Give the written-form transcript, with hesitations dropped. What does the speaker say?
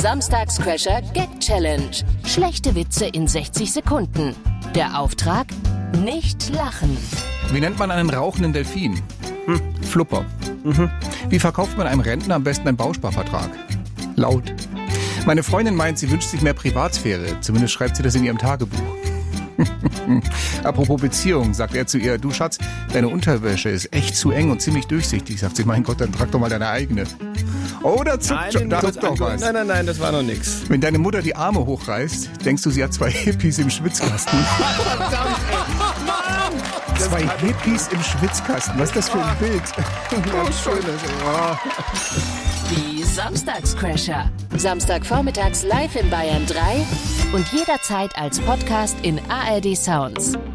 Samstagscrasher Gag Challenge. Schlechte Witze in 60 Sekunden. Der Auftrag? Nicht lachen. Wie nennt man einen rauchenden Delfin? Flupper. Wie verkauft man einem Rentner am besten einen Bausparvertrag? Laut. Meine Freundin meint, sie wünscht sich mehr Privatsphäre. Zumindest schreibt sie das in ihrem Tagebuch. Apropos Beziehung, sagt er zu ihr, du Schatz, deine Unterwäsche ist echt zu eng und ziemlich durchsichtig. Sagt sie, mein Gott, dann trag doch mal deine eigene. Oder zuckt doch was. Nein, das war noch nix. Wenn deine Mutter die Arme hochreißt, denkst du, sie hat 2 Hippies im Schwitzkasten. Verdammt, ey. Mann! 2 Hippies im Schwitzkasten, was ist das für ein Bild? Die Samstagscrasher. Samstagvormittags live in Bayern 3 und jederzeit als Podcast in ARD Sounds.